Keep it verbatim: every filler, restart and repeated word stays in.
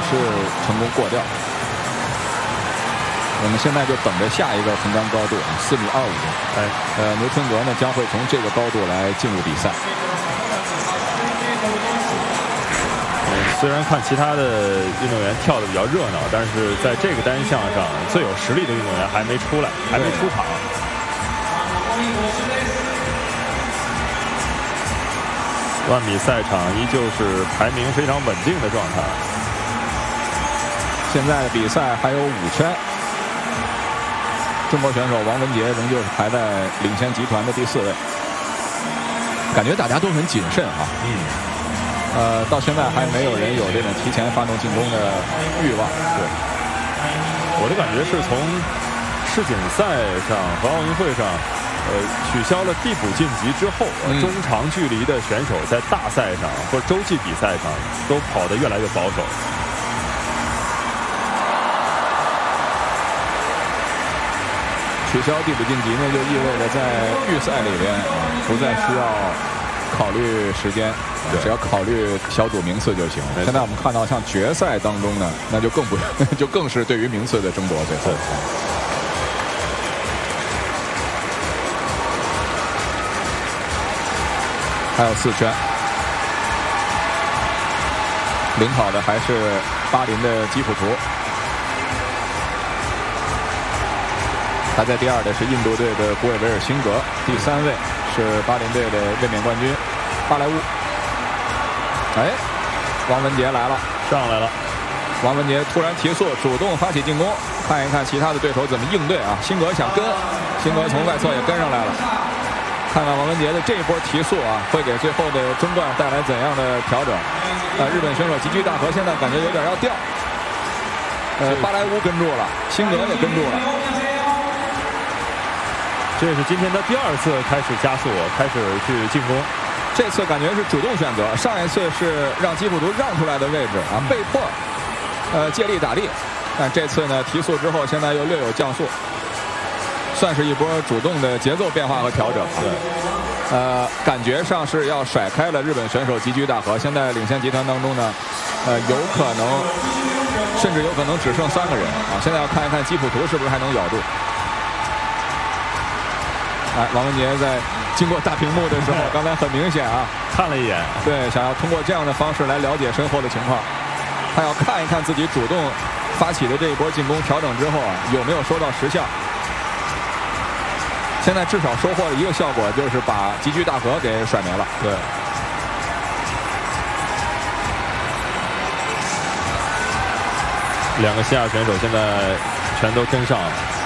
是成功过掉。我们现在就等着下一个横杆高度啊，四米二五。 哎， 呃，牛春格呢将会从这个高度来进入比赛。 虽然看其他的运动员跳的比较热闹，但是在这个单项上最有实力的运动员还没出来，还没出场。万米赛场依旧是排名非常稳定的状态。 现在的比赛还有五圈，中国选手王文杰仍旧是排在领先集团的第四位。感觉大家都很谨慎啊。 嗯。 呃，到现在还没有人有这种提前发动进攻的欲望。 对，我的感觉是从世锦赛上和奥运会上，呃，取消了递补晋级之后，嗯、中长距离的选手在大赛上或者洲际比赛上都跑得越来越保守。 取消递补晋级呢，就意味着在预赛里边不再需要考虑时间。只要考虑小组名次就行。现在我们看到，像决赛当中呢，那就更不就更是对于名次的争夺。最后，还有四圈，领跑的还是巴林的基普图，排在第二的是印度队的古韦维尔辛格，第三位是巴林队的卫冕冠军巴莱乌。哎，王文杰来了， 上来了。 王文杰突然提速，主动发起进攻，看一看其他的对手怎么应对啊。辛格想跟，辛格从外侧也跟上来了。看看王文杰的这一波提速啊，会给最后的中段带来怎样的调整？呃，日本选手吉居大和现在感觉有点要掉。呃，巴莱乌跟住了，辛格也跟住了。 这是今天的第二次开始加速，开始去进攻。 这次感觉是主动选择，上一次是让基普图让出来的位置啊，被迫呃借力打力，但这次呢提速之后，现在又略有降速，算是一波主动的节奏变化和调整。对，呃，感觉上是要甩开了日本选手吉居大和，现在领先集团当中呢，呃，有可能甚至有可能只剩三个人啊，现在要看一看基普图是不是还能咬住。哎，王文杰在经过大屏幕的时候，刚才很明显啊， 看了一眼， 对，想要通过这样的方式来了解身后的情况，他要看一看自己主动发起的这一波进攻调整之后啊，有没有收到实效。现在至少收获了一个效果，就是把吉居大和给甩没了。 对，两个西亚选手现在全都跟上了。